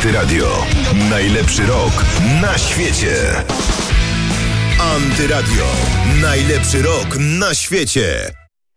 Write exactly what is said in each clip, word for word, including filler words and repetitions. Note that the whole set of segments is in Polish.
Antyradio. Najlepszy rok na świecie. Antyradio. Najlepszy rok na świecie.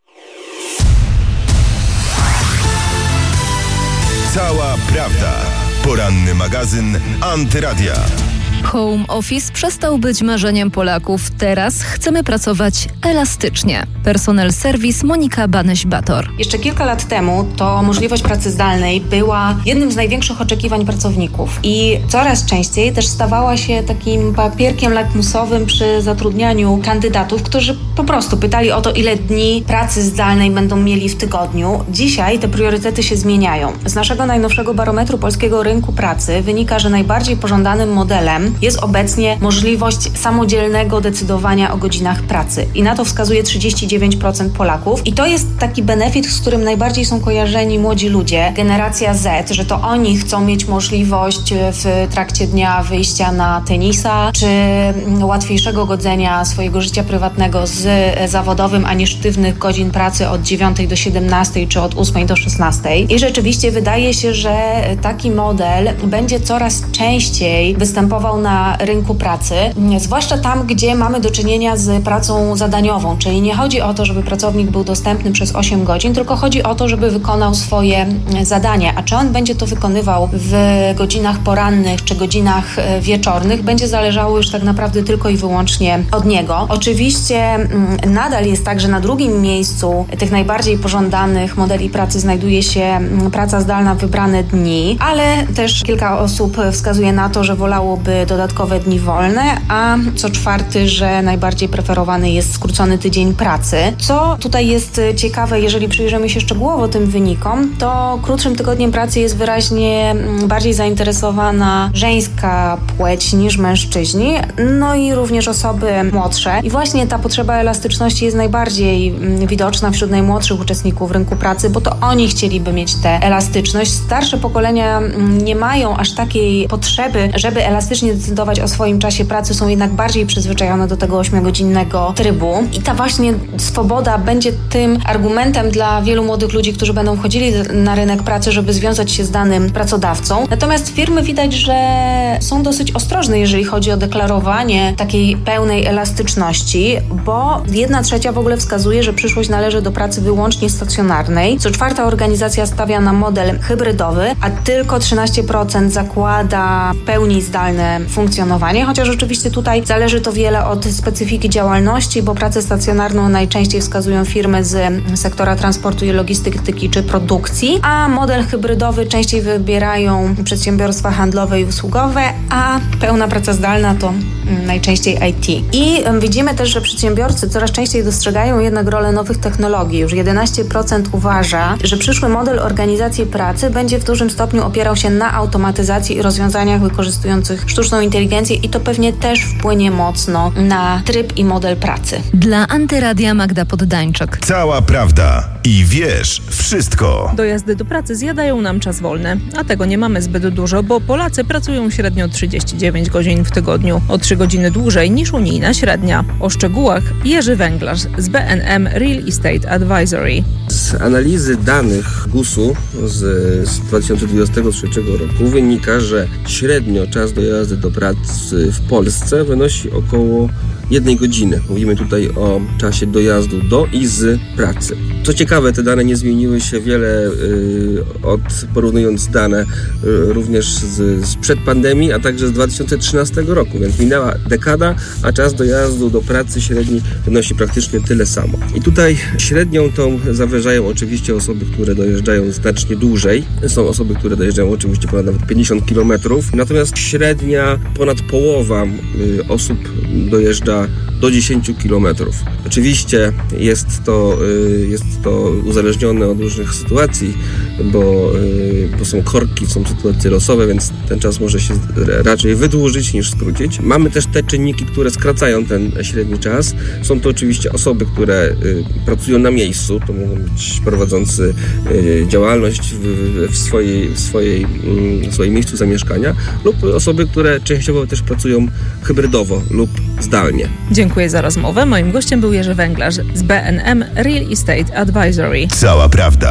Cała prawda. Poranny magazyn Antyradia. Home office przestał być marzeniem Polaków. Teraz chcemy pracować elastycznie. Personel service Monika Banyś-Bator. Jeszcze kilka lat temu to możliwość pracy zdalnej była jednym z największych oczekiwań pracowników i coraz częściej też stawała się takim papierkiem lakmusowym przy zatrudnianiu kandydatów, którzy po prostu pytali o to, ile dni pracy zdalnej będą mieli w tygodniu. Dzisiaj te priorytety się zmieniają. Z naszego najnowszego barometru polskiego rynku pracy wynika, że najbardziej pożądanym modelem jest obecnie możliwość samodzielnego decydowania o godzinach pracy. I na to wskazuje trzydzieści dziewięć procent Polaków. I to jest taki benefit, z którym najbardziej są kojarzeni młodzi ludzie, generacja Z, że to oni chcą mieć możliwość w trakcie dnia wyjścia na tenisa, czy łatwiejszego godzenia swojego życia prywatnego z zawodowym, a nie sztywnych godzin pracy od dziewiątej do siedemnastej, czy od ósmej do szesnastej. I rzeczywiście wydaje się, że taki model będzie coraz częściej występował na rynku pracy, zwłaszcza tam, gdzie mamy do czynienia z pracą zadaniową, czyli nie chodzi o to, żeby pracownik był dostępny przez osiem godzin, tylko chodzi o to, żeby wykonał swoje zadanie, a czy on będzie to wykonywał w godzinach porannych, czy godzinach wieczornych, będzie zależało już tak naprawdę tylko i wyłącznie od niego. Oczywiście nadal jest tak, że na drugim miejscu tych najbardziej pożądanych modeli pracy znajduje się praca zdalna w wybrane dni, ale też kilka osób wskazuje na to, że wolałoby dodatkowe dni wolne, a co czwarty, że najbardziej preferowany jest skrócony tydzień pracy. Co tutaj jest ciekawe, jeżeli przyjrzymy się szczegółowo tym wynikom, to krótszym tygodniem pracy jest wyraźnie bardziej zainteresowana żeńska płeć niż mężczyźni, no i również osoby młodsze. I właśnie ta potrzeba elastyczności jest najbardziej widoczna wśród najmłodszych uczestników rynku pracy, bo to oni chcieliby mieć tę elastyczność. Starsze pokolenia nie mają aż takiej potrzeby, żeby elastycznie decydować o swoim czasie pracy, są jednak bardziej przyzwyczajone do tego ośmiogodzinnego trybu. I ta właśnie swoboda będzie tym argumentem dla wielu młodych ludzi, którzy będą chodzili na rynek pracy, żeby związać się z danym pracodawcą. Natomiast firmy widać, że są dosyć ostrożne, jeżeli chodzi o deklarowanie takiej pełnej elastyczności, bo jedna trzecia w ogóle wskazuje, że przyszłość należy do pracy wyłącznie stacjonarnej. Co czwarta organizacja stawia na model hybrydowy, a tylko trzynaście procent zakłada w pełni zdalne funkcjonowanie, chociaż oczywiście tutaj zależy to wiele od specyfiki działalności, bo pracę stacjonarną najczęściej wskazują firmy z sektora transportu i logistyki czy produkcji, a model hybrydowy częściej wybierają przedsiębiorstwa handlowe i usługowe, a pełna praca zdalna to najczęściej I T. I widzimy też, że przedsiębiorcy coraz częściej dostrzegają jednak rolę nowych technologii. Już jedenaście procent uważa, że przyszły model organizacji pracy będzie w dużym stopniu opierał się na automatyzacji i rozwiązaniach wykorzystujących sztuczną inteligencję i to pewnie też wpłynie mocno na tryb i model pracy. Dla Antyradia Magda Poddańczyk. Cała prawda i wiesz wszystko. Dojazdy do pracy zjadają nam czas wolny, a tego nie mamy zbyt dużo, bo Polacy pracują średnio trzydzieści dziewięć godzin w tygodniu, o trzy godziny dłużej niż unijna średnia. O szczegółach Jerzy Węglarz z B N M Real Estate Advisory. Z analizy danych gusu z, z dwa tysiące dwudziestego trzeciego roku wynika, że średnio czas dojazdu do pracy w Polsce wynosi około jednej godziny. Mówimy tutaj o czasie dojazdu do i z pracy. Co ciekawe, te dane nie zmieniły się wiele yy, od porównując dane yy, również z, z przed pandemii, a także z dwa tysiące trzynastego roku, więc minęła dekada, a czas dojazdu do pracy średni wynosi praktycznie tyle samo. I tutaj średnią tą zawyżają oczywiście osoby, które dojeżdżają znacznie dłużej. Są osoby, które dojeżdżają oczywiście ponad nawet pięćdziesiąt kilometrów, natomiast średnia ponad połowa yy, osób dojeżdża do dziesięć kilometrów. Oczywiście jest to, jest to uzależnione od różnych sytuacji, bo, bo są korki, są sytuacje losowe, więc ten czas może się raczej wydłużyć niż skrócić. Mamy też te czynniki, które skracają ten średni czas. Są to oczywiście osoby, które pracują na miejscu, to mogą być prowadzący działalność w, w, swojej, w, swojej, w swoim miejscu zamieszkania lub osoby, które częściowo też pracują hybrydowo lub zdalnie. Dziękuję za rozmowę. Moim gościem był Jerzy Węglarz z B N M Real Estate Advisory. Cała prawda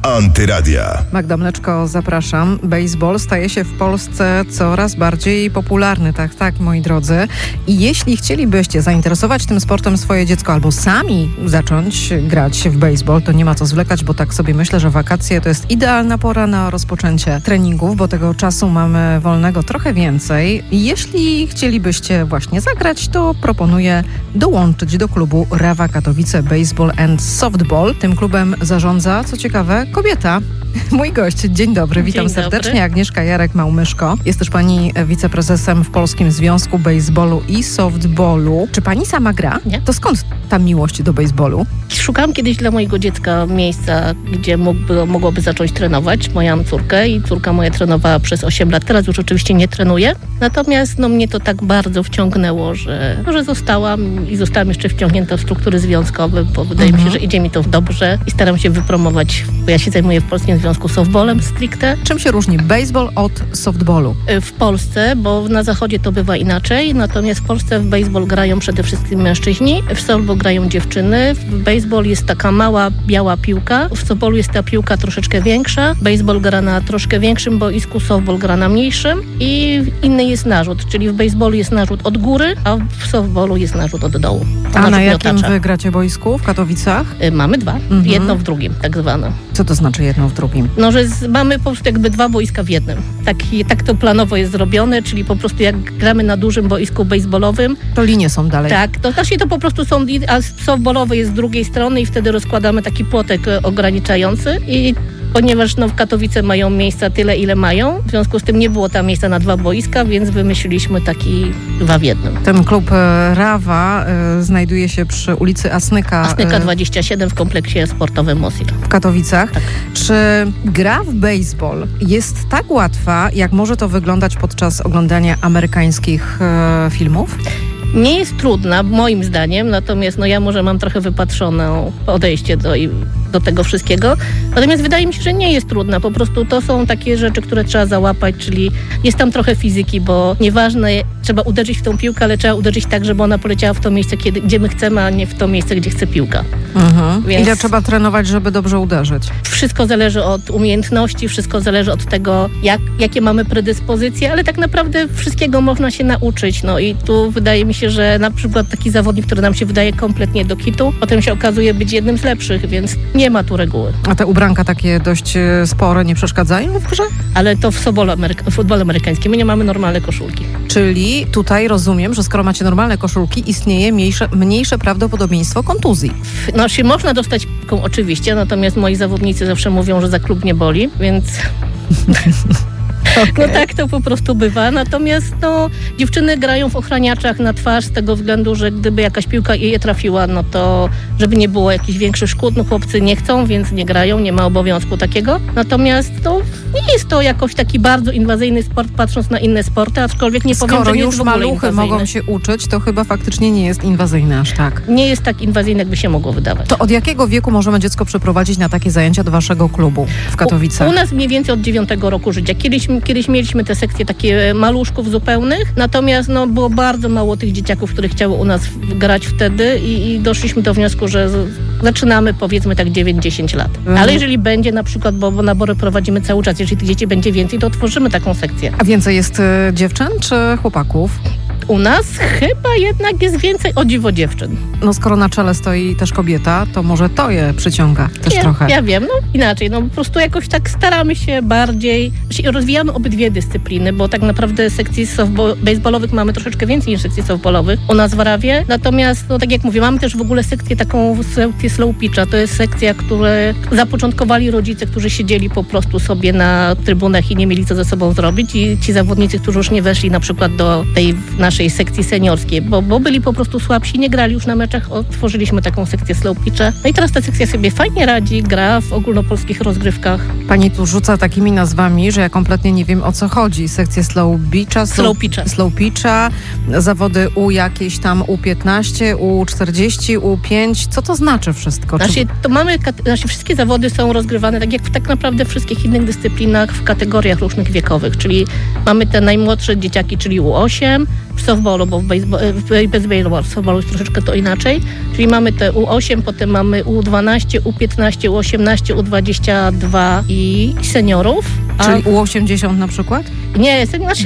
Antyradia. Magda Mleczko, zapraszam. Baseball staje się w Polsce coraz bardziej popularny, tak, tak, moi drodzy. I jeśli chcielibyście zainteresować tym sportem swoje dziecko albo sami zacząć grać w baseball, to nie ma co zwlekać, bo tak sobie myślę, że wakacje to jest idealna pora na rozpoczęcie treningów, bo tego czasu mamy wolnego trochę więcej. I jeśli chcielibyście właśnie zagrać, to proponuję dołączyć do klubu Rawa Katowice Baseball and Softball. Tym klubem zarządza, co ciekawe, kobieta. Mój gość, dzień dobry, witam dzień serdecznie. Dobry. Agnieszka Jarek-Małmyszko. Jest też pani wiceprezesem w Polskim Związku Baseballu i Softballu. Czy pani sama gra? Nie. To skąd ta miłość do baseballu? Szukałam kiedyś dla mojego dziecka miejsca, gdzie mógłby, mogłoby zacząć trenować. Moja mam córkę i córka moja trenowała przez osiem lat. Teraz już oczywiście nie trenuje. Natomiast no, mnie to tak bardzo wciągnęło, że, że zostałam i zostałam jeszcze wciągnięta w struktury związkowe, bo wydaje mhm. mi się, że idzie mi to dobrze i staram się wypromować, bo ja się zajmuję w Polskim Związku Softballem stricte. Czym się różni baseball od softballu? W Polsce, bo na zachodzie to bywa inaczej, natomiast w Polsce w baseball grają przede wszystkim mężczyźni, w softball grają dziewczyny. W baseball jest taka mała, biała piłka, w softballu jest ta piłka troszeczkę większa. Baseball gra na troszkę większym boisku, softball gra na mniejszym i inny jest narzut, czyli w baseballu jest narzut od góry, a w softballu jest narzut od dołu. A na jakim wy gracie boisku? W Katowicach? Mamy dwa. Mhm. Jedno w drugim, tak zwane. Co to znaczy jedno w drugim? No, że z, mamy po prostu jakby dwa boiska w jednym. Tak, tak to planowo jest zrobione, czyli po prostu jak gramy na dużym boisku baseballowym. To linie są dalej. Tak, to znaczy to po prostu są, a softballowe jest z drugiej strony i wtedy rozkładamy taki płotek ograniczający i ponieważ no, w Katowice mają miejsca tyle, ile mają, w związku z tym nie było tam miejsca na dwa boiska, więc wymyśliliśmy taki dwa w jednym. Ten klub Rawa y, znajduje się przy ulicy Asnyka. Asnyka dwadzieścia siedem w kompleksie sportowym Mosil. W Katowicach. Tak. Czy gra w baseball jest tak łatwa, jak może to wyglądać podczas oglądania amerykańskich y, filmów? Nie jest trudna, moim zdaniem, natomiast no ja może mam trochę wypatrzone podejście do, do tego wszystkiego. Natomiast wydaje mi się, że nie jest trudna. Po prostu to są takie rzeczy, które trzeba załapać, czyli jest tam trochę fizyki, bo nieważne, trzeba uderzyć w tą piłkę, ale trzeba uderzyć tak, żeby ona poleciała w to miejsce, kiedy, gdzie my chcemy, a nie w to miejsce, gdzie chce piłka. Mhm. Więc ile trzeba trenować, żeby dobrze uderzyć? Wszystko zależy od umiejętności, wszystko zależy od tego, jak, jakie mamy predyspozycje, ale tak naprawdę wszystkiego można się nauczyć. No i tu wydaje mi się, że na przykład taki zawodnik, który nam się wydaje kompletnie do kitu, potem się okazuje być jednym z lepszych, więc nie ma tu reguły. A te ubranka takie dość spore nie przeszkadzają w grze? Ale to w softballu ameryka- w futbolu amerykańskim. My nie mamy normalne koszulki. Czyli tutaj rozumiem, że skoro macie normalne koszulki, istnieje mniejsze, mniejsze prawdopodobieństwo kontuzji. No się można dostać piłką oczywiście, natomiast moi zawodnicy zawsze mówią, że za klub nie boli, więc... Okay. No tak to po prostu bywa, natomiast no, dziewczyny grają w ochraniaczach na twarz z tego względu, że gdyby jakaś piłka je trafiła, no to żeby nie było jakichś większych szkód, no chłopcy nie chcą, więc nie grają, nie ma obowiązku takiego. Natomiast no, nie jest to jakoś taki bardzo inwazyjny sport, patrząc na inne sporty, aczkolwiek nie powiem, Skoro że nie już jest w ogóle maluchy inwazyjny. mogą się uczyć, to chyba faktycznie nie jest inwazyjny aż tak. Nie jest tak inwazyjny, jakby się mogło wydawać. To od jakiego wieku możemy dziecko przeprowadzić na takie zajęcia do waszego klubu w Katowicach? U, u nas mniej więcej od dziewiątego roku życia. Kiedyś, kiedyś mieliśmy te sekcje takie maluszków zupełnych, natomiast no, było bardzo mało tych dzieciaków, które chciały u nas grać wtedy i, i doszliśmy do wniosku, że z, zaczynamy powiedzmy tak dziewięć dziesięć lat. Mhm. Ale jeżeli będzie na przykład, bo, bo nabory prowadzimy cały czas, jeżeli tych dzieci będzie więcej, to otworzymy taką sekcję. A więcej jest y, dziewczyn czy chłopaków? U nas chyba jednak jest więcej, o dziwo, dziewczyn. No skoro na czele stoi też kobieta, to może to je przyciąga też ja, trochę. Ja wiem, no inaczej, no po prostu jakoś tak staramy się bardziej, rozwijamy obydwie dyscypliny, bo tak naprawdę sekcji baseballowych mamy troszeczkę więcej niż sekcji softballowych u nas w Rawie, natomiast no tak jak mówię, mamy też w ogóle sekcję taką, sekcję slow pitcha, to jest sekcja, którą zapoczątkowali rodzice, którzy siedzieli po prostu sobie na trybunach i nie mieli co ze sobą zrobić i ci zawodnicy, którzy już nie weszli na przykład do tej naszej sekcji seniorskiej, bo, bo byli po prostu słabsi, nie grali już na meczach, otworzyliśmy taką sekcję slow pitcha. No i teraz ta sekcja sobie fajnie radzi, gra w ogólnopolskich rozgrywkach. Pani tu rzuca takimi nazwami, że ja kompletnie nie wiem, o co chodzi. Sekcje slow pitcha, slow, slow pitcha, slow pitcha, zawody U jakieś tam U piętnaście, U czterdzieści, U pięć. Co to znaczy wszystko? Znaczy, to mamy, znaczy wszystkie zawody są rozgrywane tak jak w tak naprawdę wszystkich innych dyscyplinach w kategoriach różnych wiekowych, czyli mamy te najmłodsze dzieciaki, czyli U osiem, w softballu, bo w baseball, w baseball, w softballu jest troszeczkę to inaczej. Czyli mamy te U osiem, potem mamy U dwanaście, U piętnaście, U osiemnaście, U dwadzieścia dwa i seniorów. A... Czyli U osiemdziesiąt na przykład? Nie, znaczy...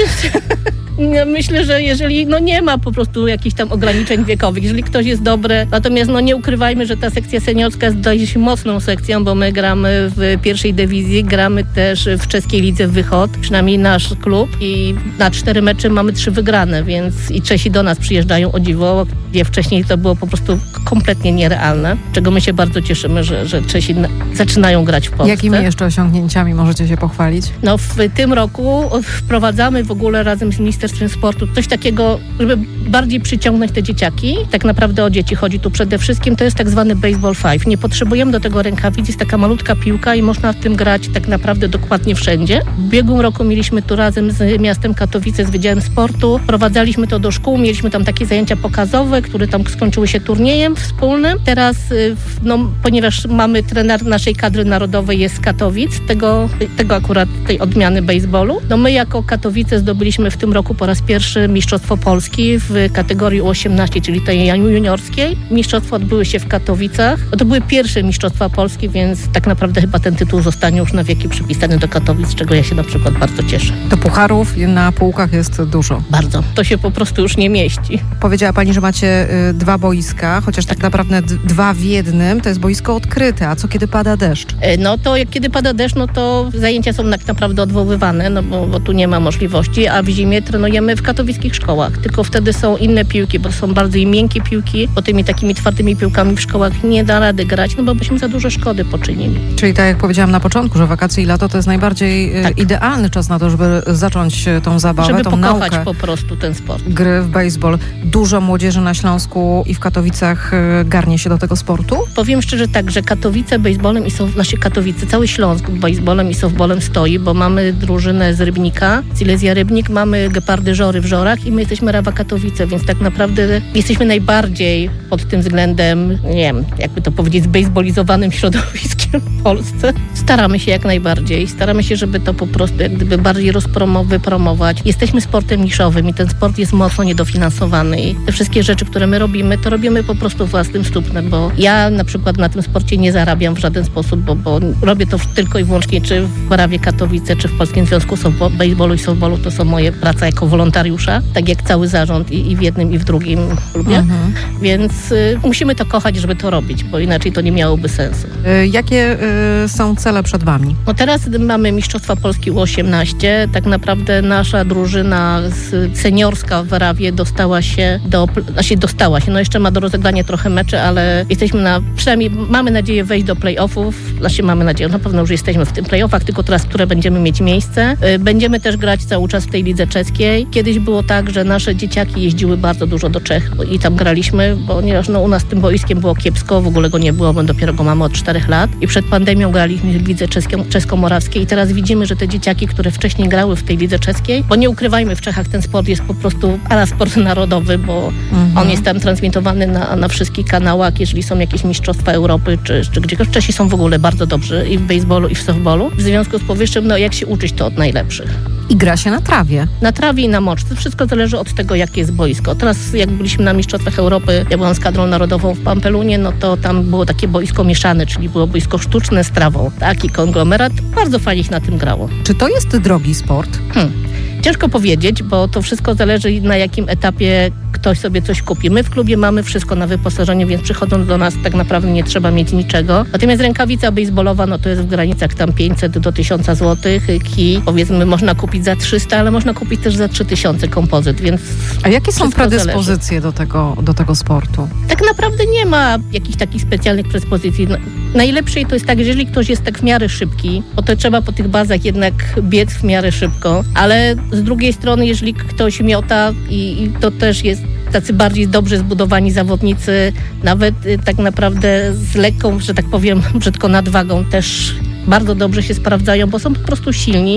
Ja myślę, że jeżeli no nie ma po prostu jakichś tam ograniczeń wiekowych, jeżeli ktoś jest dobry, natomiast no nie ukrywajmy, że ta sekcja seniorska jest dość mocną sekcją, bo my gramy w pierwszej dywizji, gramy też w czeskiej lidze Wychod, przynajmniej nasz klub i na cztery mecze mamy trzy wygrane, więc i Czesi do nas przyjeżdżają o dziwo, gdzie wcześniej to było po prostu kompletnie nierealne, czego my się bardzo cieszymy, że, że Czesi na, zaczynają grać w Polsce. Jakimi jeszcze osiągnięciami możecie się pochwalić? No w tym roku wprowadzamy w ogóle razem z Ministerstwem Sportu coś takiego, żeby bardziej przyciągnąć te dzieciaki. Tak naprawdę o dzieci chodzi tu przede wszystkim. To jest tak zwany baseball five. Nie potrzebujemy do tego rękawic. Jest taka malutka piłka i można w tym grać tak naprawdę dokładnie wszędzie. W ubiegłym roku mieliśmy tu razem z miastem Katowice, z Wydziałem Sportu. Prowadzaliśmy to do szkół. Mieliśmy tam takie zajęcia pokazowe, które tam skończyły się turniejem wspólnym. Teraz, no, ponieważ mamy trener naszej kadry narodowej jest z Katowic, tego, tego akurat tej odmiany baseballu. No my jako Katowice zdobyliśmy w tym roku po raz pierwszy Mistrzostwo Polski w kategorii U osiemnaście, czyli tej juniorskiej. Mistrzostwa odbyły się w Katowicach. To były pierwsze Mistrzostwa Polski, więc tak naprawdę chyba ten tytuł zostanie już na wieki przypisany do Katowic, z czego ja się na przykład bardzo cieszę. To pucharów na półkach jest dużo. Bardzo. To się po prostu już nie mieści. Powiedziała pani, że macie y, dwa boiska, chociaż tak, tak naprawdę d- dwa w jednym. To jest boisko odkryte. A co kiedy pada deszcz? No to jak kiedy pada deszcz, no to zajęcia są tak naprawdę odwoływane, no bo, bo tu nie ma możliwości, a w zimie trenujemy w katowickich szkołach. Tylko wtedy są inne piłki, bo są bardzo miękkie piłki, bo tymi takimi twardymi piłkami w szkołach nie da rady grać, no bo byśmy za dużo szkody poczynili. Czyli tak jak powiedziałam na początku, że wakacje i lato to jest najbardziej tak. idealny czas na to, żeby zacząć tą zabawę, żeby tą pokochać naukę. po prostu ten sport. Gry w baseball. Dużo młodzieży na Śląsku i w Katowicach garnie się do tego sportu? Powiem szczerze tak, że Katowice baseballem i są nasze Katowice, cały Śląsk baseballem i softballem stoi, bo mamy drużynę z Rybnika, Silesia Rybnik, mamy Gepardy Żory w Żorach i my jesteśmy Rawa Katowice, więc tak naprawdę jesteśmy najbardziej pod tym względem, nie wiem, jakby to powiedzieć, zbejsbolizowanym środowiskiem w Polsce. Staramy się jak najbardziej. Staramy się, żeby to po prostu jak gdyby bardziej rozpromować, wypromować. Jesteśmy sportem niszowym i ten sport jest mocno niedofinansowany i te wszystkie rzeczy, które my robimy, to robimy po prostu własnym stupnem, bo ja na przykład na tym sporcie nie zarabiam w żaden sposób, bo, bo robię to tylko i wyłącznie czy w Rawie Katowice, czy w Polskim Związku Baseballu i Softballu. To są moje prace jako wolontariusza, tak jak cały zarząd i, i w jednym i w drugim klubie. Mhm. Więc y, musimy to kochać, żeby to robić, bo inaczej to nie miałoby sensu. Y, jakie y, są cele przed wami? No teraz mamy Mistrzostwa Polski U osiemnaście. Tak naprawdę nasza drużyna seniorska w Rawie dostała się do, znaczy dostała się, no jeszcze ma do rozegrania trochę meczy, ale jesteśmy na, przynajmniej mamy nadzieję wejść do play-offów, znaczy mamy nadzieję, na pewno już jesteśmy w tym play-offach, tylko teraz, które będziemy mieć miejsce. Y, będziemy też grać cały czas w tej lidze czeskiej. Kiedyś było tak, że nasze dzieciaki jeździły bardzo dużo do Czech i tam graliśmy, ponieważ no, u nas tym boiskiem było kiepsko, w ogóle go nie było, my dopiero go mamy od czterech lat i przed pandemią graliśmy w lidze czesko-morawskiej i teraz widzimy, że te dzieciaki, które wcześniej grały w tej lidze czeskiej, bo nie ukrywajmy, w Czechach ten sport jest po prostu parasport narodowy, bo mhm. on jest tam transmitowany na, na wszystkich kanałach, jeżeli są jakieś mistrzostwa Europy, czy, czy gdzie Czesi są w ogóle bardzo dobrzy i w baseballu, i w softballu. W związku z powyższym, no jak się uczyć, to od najlepszych. I gra się na trawie. Na trawie i na moczce. Wszystko zależy od tego, jakie jest boisko. Teraz jak byliśmy na Mistrzostwach Europy, ja byłam z kadrą narodową w Pampelunie, no to tam było takie boisko mieszane, czyli było boisko sztuczne z trawą. Taki konglomerat. Bardzo fajnie się na tym grało. Czy to jest drogi sport? Hmm. Ciężko powiedzieć, bo to wszystko zależy, na jakim etapie ktoś sobie coś kupi. My w klubie mamy wszystko na wyposażenie, więc przychodząc do nas tak naprawdę nie trzeba mieć niczego. Natomiast rękawica baseballowa, no to jest w granicach tam pięćset do tysiąca złotych. Kij, powiedzmy, można kupić za trzysta, ale można kupić też za trzy tysiące kompozyt, więc... A jakie są predyspozycje do tego, do tego sportu? Tak naprawdę nie ma jakichś takich specjalnych predyspozycji. No, najlepszej to jest tak, jeżeli ktoś jest tak w miarę szybki, bo to trzeba po tych bazach jednak biec w miarę szybko, ale z drugiej strony, jeżeli ktoś miota i, i to też jest tacy bardziej dobrze zbudowani zawodnicy, nawet y, tak naprawdę z lekką, że tak powiem, brzydko nadwagą też bardzo dobrze się sprawdzają, bo są po prostu silni.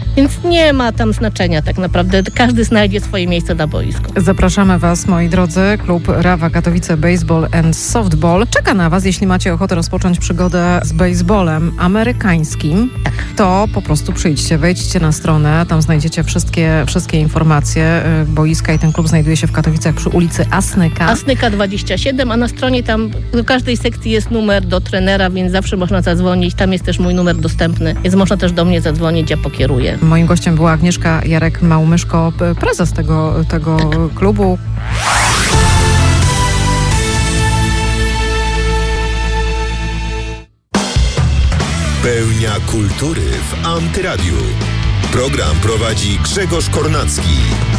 Więc nie ma tam znaczenia tak naprawdę. Każdy znajdzie swoje miejsce na boisku. Zapraszamy Was, moi drodzy. Klub Rawa Katowice Baseball and Softball czeka na Was, jeśli macie ochotę rozpocząć przygodę z baseballem amerykańskim. Tak. To po prostu przyjdźcie, wejdźcie na stronę, tam znajdziecie wszystkie, wszystkie informacje. Boiska i ten klub znajduje się w Katowicach przy ulicy Asnyka. Asnyka dwadzieścia siedem, a na stronie tam do każdej sekcji jest numer do trenera, więc zawsze można zadzwonić. Tam jest też mój numer dostępny, więc można też do mnie zadzwonić, ja pokieruję. Moim gościem była Agnieszka Jarek-Małmyszko, prezes tego, tego tak. klubu. Pełnia kultury w Antyradiu. Program prowadzi Grzegorz Kornacki.